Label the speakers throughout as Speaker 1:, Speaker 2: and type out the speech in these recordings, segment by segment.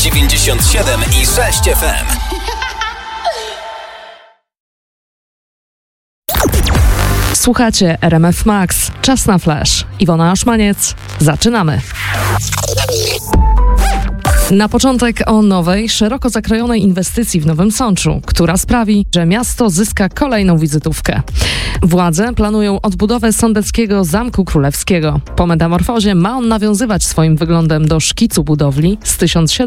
Speaker 1: 97,6 FM.
Speaker 2: Słuchacie RMF Max. Czas na flash. Iwona Aszmaniec. Zaczynamy. Na początek o nowej, szeroko zakrojonej inwestycji w Nowym Sączu, która sprawi, że miasto zyska kolejną wizytówkę. Władze planują odbudowę sądeckiego Zamku Królewskiego. Po metamorfozie ma on nawiązywać swoim wyglądem do szkicu budowli z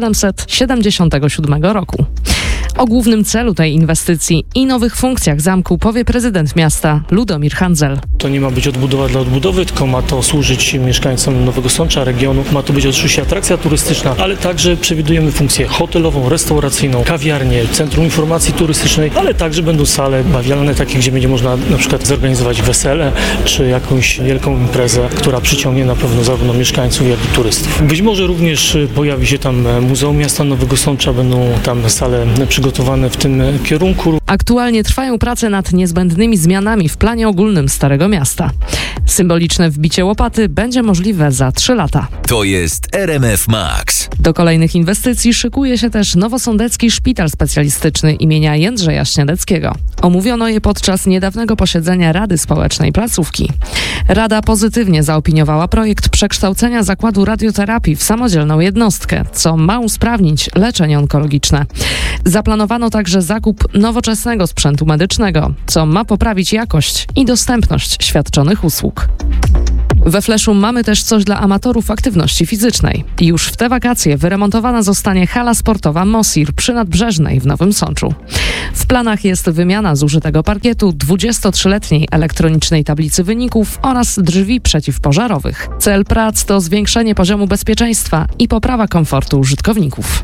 Speaker 2: 1777 roku. O głównym celu tej inwestycji i nowych funkcjach zamku powie prezydent miasta Ludomir Handzel.
Speaker 3: To nie ma być odbudowa dla odbudowy, tylko ma to służyć mieszkańcom Nowego Sącza, regionu. Ma to być oczywiście atrakcja turystyczna, ale także przewidujemy funkcję hotelową, restauracyjną, kawiarnię, centrum informacji turystycznej, ale także będą sale bawialne, takie, gdzie będzie można na przykład zorganizować wesele, czy jakąś wielką imprezę, która przyciągnie na pewno zarówno mieszkańców, jak i turystów. Być może również pojawi się tam Muzeum Miasta Nowego Sącza, będą tam sale przygotowane w tym kierunku.
Speaker 2: Aktualnie trwają prace nad niezbędnymi zmianami w planie ogólnym Starego Miasta. Symboliczne wbicie łopaty będzie możliwe za 3 lata.
Speaker 1: To jest RMF Max.
Speaker 2: Do kolejnych inwestycji szykuje się też Nowosądecki Szpital Specjalistyczny imienia Jędrzeja Śniadeckiego. Omówiono je podczas niedawnego posiedzenia Rady Społecznej placówki. Rada pozytywnie zaopiniowała projekt przekształcenia Zakładu Radioterapii w samodzielną jednostkę, co ma usprawnić leczenie onkologiczne. Zaplanowano także zakup nowoczesnego sprzętu medycznego, co ma poprawić jakość i dostępność świadczonych usług. We Fleszu mamy też coś dla amatorów aktywności fizycznej. Już w te wakacje wyremontowana zostanie hala sportowa Mosir przy Nadbrzeżnej w Nowym Sączu. W planach jest wymiana zużytego parkietu, 23-letniej elektronicznej tablicy wyników oraz drzwi przeciwpożarowych. Cel prac to zwiększenie poziomu bezpieczeństwa i poprawa komfortu użytkowników.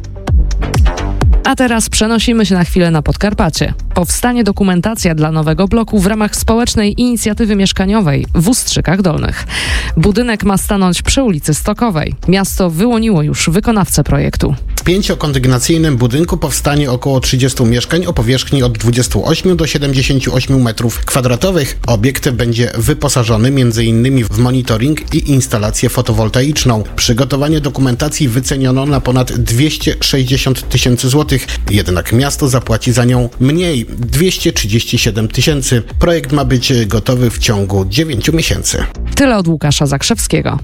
Speaker 2: A teraz przenosimy się na chwilę na Podkarpacie. Powstanie dokumentacja dla nowego bloku w ramach społecznej inicjatywy mieszkaniowej w Ustrzykach Dolnych. Budynek ma stanąć przy ulicy Stokowej. Miasto wyłoniło już wykonawcę projektu.
Speaker 4: W 5-kondygnacyjnym budynku powstanie około 30 mieszkań o powierzchni od 28 do 78 metrów kwadratowych. Obiekt będzie wyposażony m.in. w monitoring i instalację fotowoltaiczną. Przygotowanie dokumentacji wyceniono na ponad 260 tysięcy złotych. Jednak miasto zapłaci za nią mniej, 237 tysięcy. Projekt ma być gotowy w ciągu 9 miesięcy.
Speaker 2: Tyle od Łukasza Zakrzewskiego.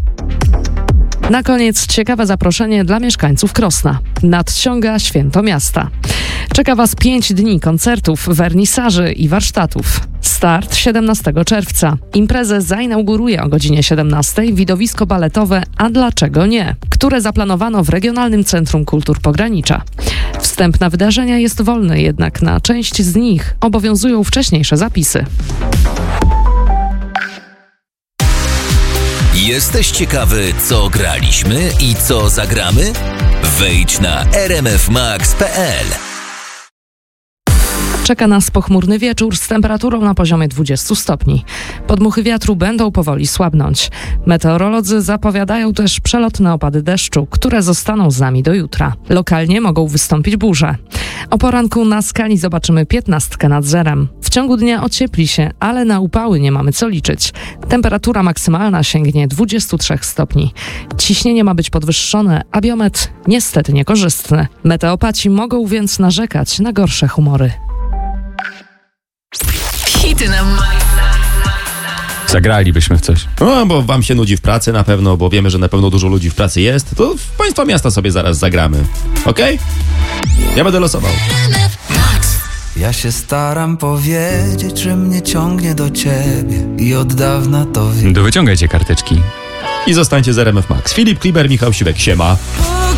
Speaker 2: Na koniec ciekawe zaproszenie dla mieszkańców Krosna. Nadciąga Święto Miasta. Czeka Was 5 dni koncertów, wernisaży i warsztatów. Start 17 czerwca. Imprezę zainauguruje o godzinie 17 widowisko baletowe A Dlaczego Nie?, które zaplanowano w Regionalnym Centrum Kultur Pogranicza. Wstęp na wydarzenia jest wolny, jednak na część z nich obowiązują wcześniejsze zapisy.
Speaker 1: Jesteś ciekawy, co graliśmy i co zagramy? Wejdź na rmfmax.pl.
Speaker 2: Czeka nas pochmurny wieczór z temperaturą na poziomie 20 stopni. Podmuchy wiatru będą powoli słabnąć. Meteorolodzy zapowiadają też przelotne opady deszczu, które zostaną z nami do jutra. Lokalnie mogą wystąpić burze. O poranku na skali zobaczymy 15 nad zerem. W ciągu dnia ociepli się, ale na upały nie mamy co liczyć. Temperatura maksymalna sięgnie 23 stopni. Ciśnienie ma być podwyższone, a biometr niestety niekorzystny. Meteopaci mogą więc narzekać na gorsze humory.
Speaker 5: Hity na
Speaker 6: Zagralibyśmy w coś. No, bo wam się nudzi w pracy na pewno, bo wiemy, że na pewno dużo ludzi w pracy jest, to w państwa miasta sobie zaraz zagramy. Okej? Ja będę losował.
Speaker 7: Ja się staram powiedzieć, że mnie ciągnie do ciebie i od dawna to wiem.
Speaker 6: To wyciągajcie karteczki. I zostańcie z RMF Max. Filip Kliber, Michał Siwek, siema.